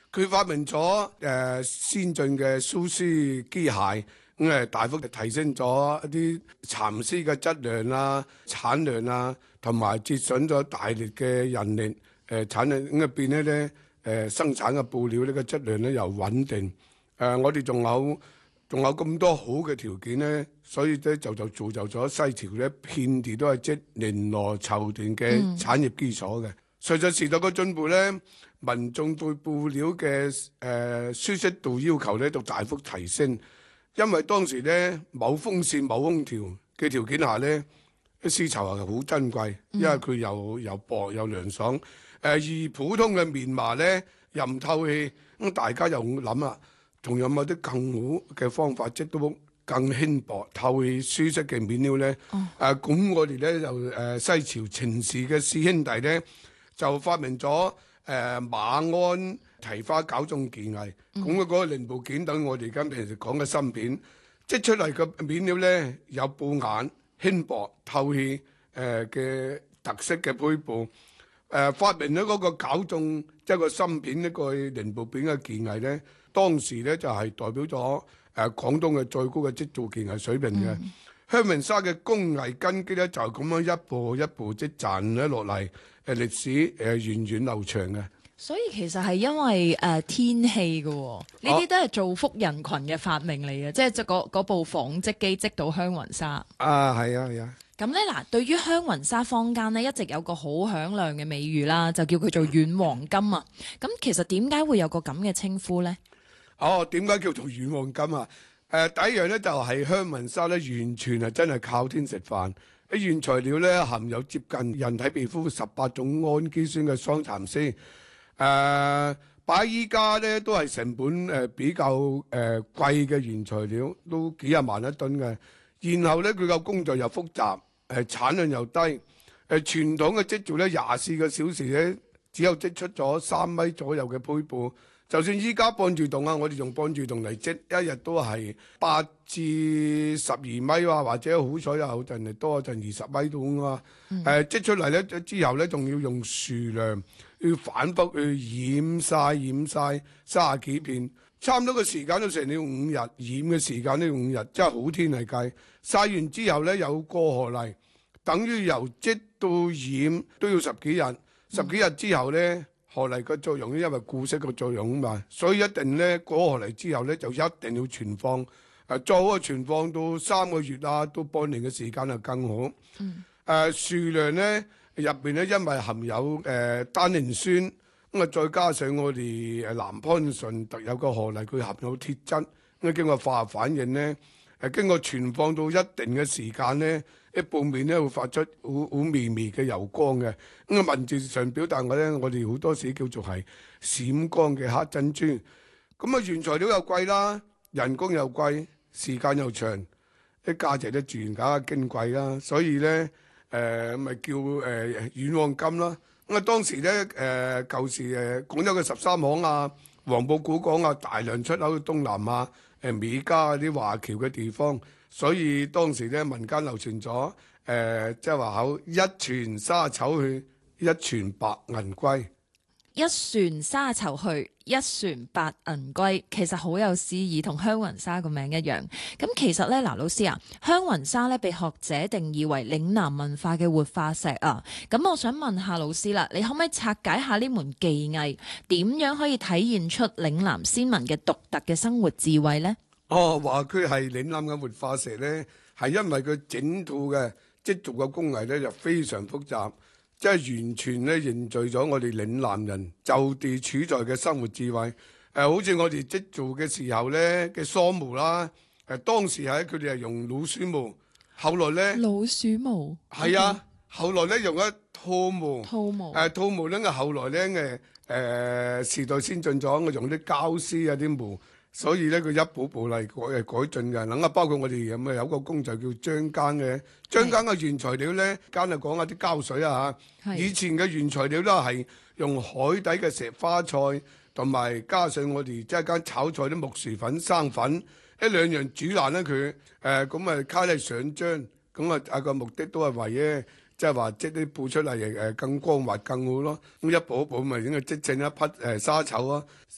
佢發明咗先進嘅蘇絲機械，大幅提升咗一啲蠶絲嘅質量啦、產量啦，同埋節省咗大量嘅人力產量，咁變咧生產嘅布料呢個質量咧又穩定。我哋仲有咁多好嘅條件咧，所以咧就造就咗西樵咧遍地都係即綾羅綢緞嘅產業基礎嘅。隨着時代嘅進步咧，民眾對布料嘅舒適度要求咧就大幅提升。因為當時咧冇風扇冇空調嘅條件下咧，絲綢係好珍貴，因為佢又薄又涼爽。而普通嘅棉麻咧又唔透氣，咁大家又諗啦，仲有冇啲更好嘅方法，即都更輕薄、透氣、舒適嘅面料咧？咁我哋咧就西樵程氏嘅師兄弟咧就發明咗馬鞍提花絞種技藝。咁嗰個零部件等我哋而家平時講嘅芯片，織出嚟嘅面料咧有布眼、輕薄、透氣嘅特色嘅配布。發明咗嗰個絞種即係個芯片一個零部件嘅技藝咧，當時咧就係代表咗廣東嘅最高嘅織造技藝水平嘅。香雲紗嘅工藝根基咧就係咁樣一步一步即賺咗落嚟，歷史源遠流長嘅。 所以其實係因為天氣嘅，呢啲都係造福人群嘅發明嚟嘅，即係嗰部紡織機織到香雲紗。 係啊。 咁咧嗱，對於香雲紗坊間咧一直有個好響亮嘅美譽啦，就叫佢做軟黃金啊。咁其實點解會有個咁嘅稱呼咧？ 點解叫做軟黃金啊？第一樣咧就係香雲紗咧，完全係真係靠天食飯。啲原材料咧含有接近人體皮膚18種氨基酸嘅桑蠶絲。擺依家咧都係成本比較貴嘅原材料，都幾廿萬一噸嘅。然後咧佢個工序又複雜，產量又低。傳統嘅織造咧24個小時咧，只有織出咗3米左右嘅胚布。就算依家磅住洞啊，我哋用磅住洞嚟織，一日都係8至12米啊，或者好彩有陣係多陣20米到咁啊。織出嚟咧之後咧，仲要用樹梁要反覆去染晒30幾片，差唔多個時間都成要5日，染嘅時間都要5日，真係好天嚟計。曬完之後咧有過河泥，等於由織到染都要10幾日，10幾日之後咧。河泥嘅作用因為固色嘅作用啊嘛，所以一定咧過河泥之後咧就一定要存放，最好存放到3個月啊，到半年嘅時間就更好。樹梁咧入邊咧因為含有單寧酸，咁再加上我哋南番順特有嘅河泥，佢含有鐵質，咁經過化學反應咧，經過存放到一定嘅時間咧。啲布面咧會發出好微微嘅油光嘅，咁文字上表達我哋好多時叫做係閃光嘅黑珍珠。咁原材料又貴啦，人工又貴，時間又長，啲價值咧自然更加矜貴啦。所以咧咪叫軟黃金啦。咁當時咧舊時廣州嘅13行啊、黃埔古港啊，大量出口去東南亞、美加啲華僑嘅地方。所以當時咧民間流傳咗即係話好一船紗綢去，一船白銀歸。 一船紗綢去，一船白銀歸，其實好有詩意，同香雲紗個名一樣。咁其實咧，嗱老師啊，香雲紗咧被學者定義為嶺南文化嘅活化石啊。咁我想問下老師啦，你可唔可以拆解下呢門技藝，點樣可以體現出嶺南先民嘅獨特嘅生活智慧呢？ 話佢係嶺南嘅活化石咧，係因為佢整套嘅織造嘅工藝咧就非常複雜，即係完全咧凝聚咗我哋嶺南人就地處在嘅生活智慧。好似我哋織造嘅時候咧嘅梳毛啦，當時佢哋係用老鼠毛，後來咧老鼠毛係啊，後來咧用咗兔毛，兔毛咧後來咧時代先進咗，我用啲膠絲啊啲毛。所以咧，佢一步步嚟改進嘅。嗱，包括我哋有個工序叫漿耕嘅，漿耕嘅原材料咧，間就講下啲膠水啊嚇。以前嘅原材料都係用海底嘅石花菜，同埋加上我哋即係間炒菜啲木薯粉、生粉，一兩樣煮爛咧佢，咁卡嚟上漿，咁個目的都係為咧。即係話織啲布出嚟更光滑更好咯，咁一步一步咪應該織成一匹紗綢啊！